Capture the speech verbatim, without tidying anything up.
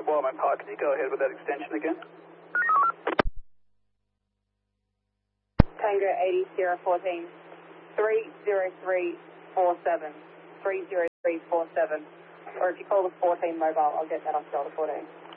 Mike, while I'm in park, can you go ahead with that extension again? Tango eighty, Sierra fourteen, three zero three four seven, three zero three four seven. Or if you call the fourteen mobile, I'll get that off Delta fourteen.